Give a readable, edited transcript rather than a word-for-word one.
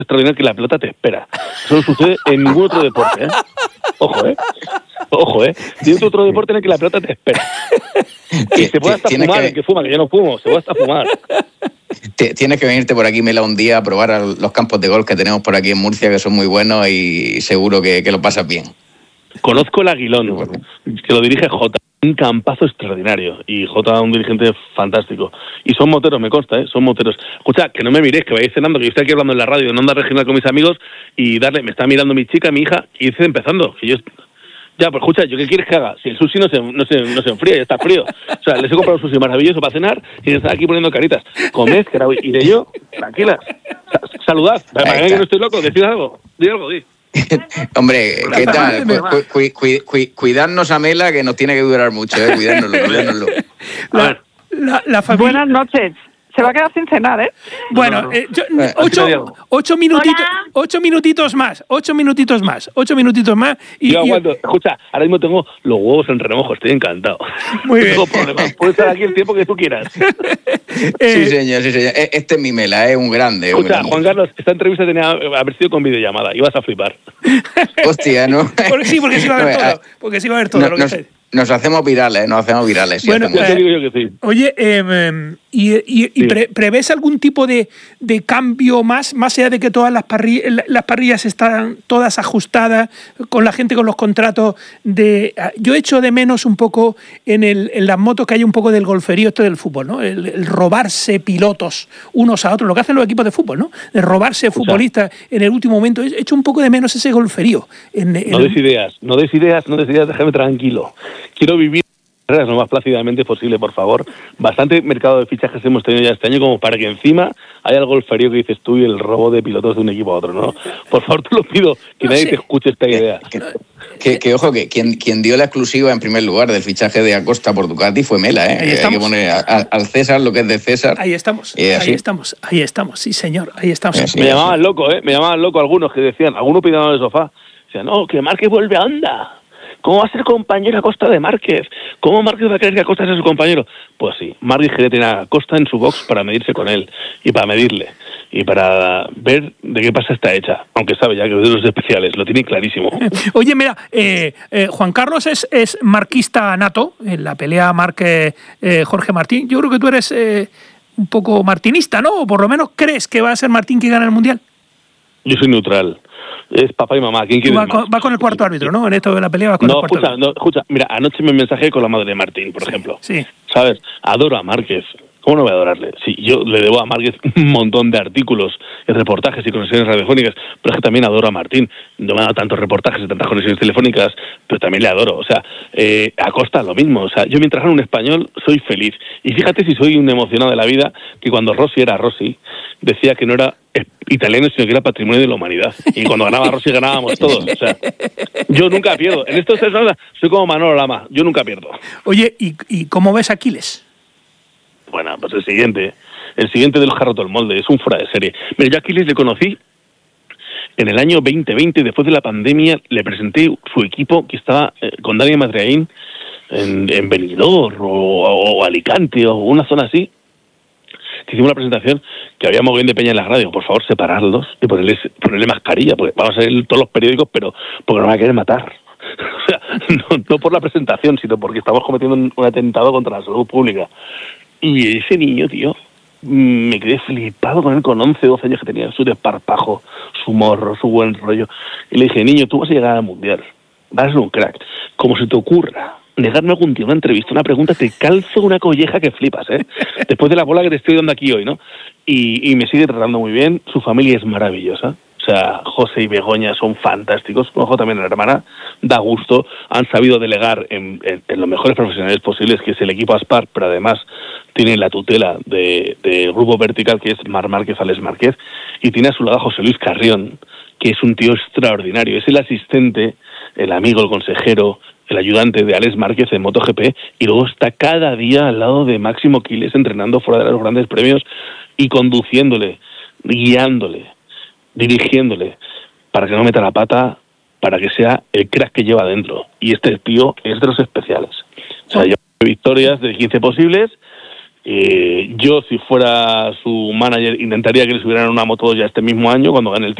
extraordinario que la pelota te espera. Eso no sucede en ningún otro deporte, ¿eh? Ojo, Tienes otro deporte en el que la pelota te espera. Y se puede hasta fumar, el que fuma, que yo no fumo, se puede hasta fumar. Tienes que venirte por aquí, Mela, un día a probar los campos de golf que tenemos por aquí en Murcia, que son muy buenos y seguro que lo pasas bien. Conozco el Aguilón, que lo dirige Jota, un campazo extraordinario, y Jota un dirigente fantástico. Y son moteros, me consta, son moteros. Escucha, que no me miréis, que vayáis cenando, que yo estoy aquí hablando en la radio, en Onda Regional con mis amigos, y me está mirando mi chica, mi hija, y dice empezando, que yo... Ya, pues escucha, ¿yo qué quieres que haga? Si el sushi no se enfría, ya está frío. O sea, les he comprado un sushi maravilloso para cenar y están aquí poniendo caritas. Comed, que ahora iré yo, tranquilas. Saludad, para que no estoy loco, decid algo, di. Hombre, ¿qué tal? Cuidarnos a Mela, que nos tiene que durar mucho, cuidárnoslo. La familia... Buenas noches. Se va a quedar sin cenar, ¿eh? Bueno, 8 minutitos más. 8 minutitos más. Yo aguanto. Escucha, ahora mismo tengo los huevos en remojo, estoy encantado. Muy bien. No tengo problema. Puedes estar aquí el tiempo que tú quieras. Sí, señor. Este es mi Mela, un grande. Escucha, Juan Carlos, esta entrevista tenía haber sido con videollamada. Ibas a flipar. Hostia, ¿no? Porque sí va a haber todo. Nos hacemos virales. Sí, bueno, te digo yo que sí. Oye, ¿prevés algún tipo de cambio más allá de que todas las parrillas están todas ajustadas con la gente, con los contratos? Yo echo de menos un poco en las motos que haya un poco del golferío esto del fútbol, ¿no? El robarse pilotos unos a otros, lo que hacen los equipos de fútbol, ¿no? De robarse futbolistas en el último momento. Echo un poco de menos ese golferío. No des ideas, déjame tranquilo. Quiero vivir lo más plácidamente posible, por favor. Bastante mercado de fichajes hemos tenido ya este año como para que encima haya el golferío que dices tú y el robo de pilotos de un equipo a otro, ¿no? Por favor, te lo pido, que nadie te escuche esta idea. Que ojo, que quien dio la exclusiva en primer lugar del fichaje de Acosta por Ducati fue Mela, ¿eh? Hay que poner al César lo que es de César. Ahí estamos, sí señor, ahí estamos. Me llamaban loco, algunos que decían, algunos pidieron en el sofá, decían, no, que Márquez vuelve a Honda. ¿Cómo va a ser compañero Acosta de Márquez? ¿Cómo Márquez va a creer que Acosta sea su compañero? Pues sí, Márquez quiere tener a Acosta en su box para medirse con él y para medirle y para ver de qué pasa está hecha, aunque sabe ya que es de los especiales, lo tiene clarísimo. Oye, mira, Juan Carlos es marquista nato en la pelea Márquez-Jorge Martín. Yo creo que tú eres un poco martinista, ¿no? O por lo menos crees que va a ser Martín quien gana el Mundial. Yo soy neutral. Es papá y mamá. ¿Quién quiere más? Va con el cuarto árbitro, ¿no? En esto de la pelea va con el cuarto árbitro. Escucha. Mira, anoche me mensajé con la madre de Martín, por ejemplo. Sí. ¿Sabes? Adoro a Márquez. ¿Cómo no voy a adorarle? Sí, yo le debo a Márquez un montón de artículos, reportajes y conexiones radiofónicas, pero es que también adoro a Martín. No me ha dado tantos reportajes y tantas conexiones telefónicas, pero también le adoro. O sea, Acosta lo mismo. O sea, yo mientras gano un español soy feliz. Y fíjate si soy un emocionado de la vida, que cuando Rossi era Rossi, decía que no era italiano, sino que era patrimonio de la humanidad. Y cuando ganaba Rossi ganábamos todos. O sea, yo nunca pierdo. En estos 3 años soy como Manolo Lama. Yo nunca pierdo. Oye, ¿y cómo ves a Aquiles? Bueno, pues el siguiente de los Jarro todo el molde, es un fuera de serie. Mira, yo a Aquiles le conocí en el año 2020, después de la pandemia, le presenté su equipo que estaba con Dani Madriaín en Benidorm o Alicante o una zona así, que hicimos la presentación, que había mogollón de peña en la radio. Por favor, separarlos y ponerle mascarilla, porque vamos a salir todos los periódicos, pero porque nos van a querer matar. O sea, no por la presentación, sino porque estamos cometiendo un atentado contra la salud pública. Y ese niño, tío, me quedé flipado con él con 11, 12 años que tenía, su desparpajo, su morro, su buen rollo. Y le dije, niño, tú vas a llegar al Mundial, vas a ser un crack. Como se te ocurra negarme algún día una entrevista, una pregunta, te calzo una colleja que flipas, ¿eh? Después de la bola que te estoy dando aquí hoy, ¿no? Y me sigue tratando muy bien, su familia es maravillosa. O sea, José y Begoña son fantásticos, ojo también la hermana, da gusto, han sabido delegar en los mejores profesionales posibles, que es el equipo Aspar, pero además tienen la tutela del grupo vertical, que es Mar Márquez, Alex Márquez, y tiene a su lado a José Luis Carrión, que es un tío extraordinario, es el asistente, el amigo, el consejero, el ayudante de Alex Márquez en MotoGP, y luego está cada día al lado de Máximo Quiles entrenando fuera de los grandes premios y conduciéndole, guiándole, dirigiéndole, para que no meta la pata, para que sea el crack que lleva dentro. Y este tío es de los especiales. O sea, lleva victorias de 15 posibles, Yo, si fuera su manager, intentaría que le subieran una moto ya este mismo año, cuando gane el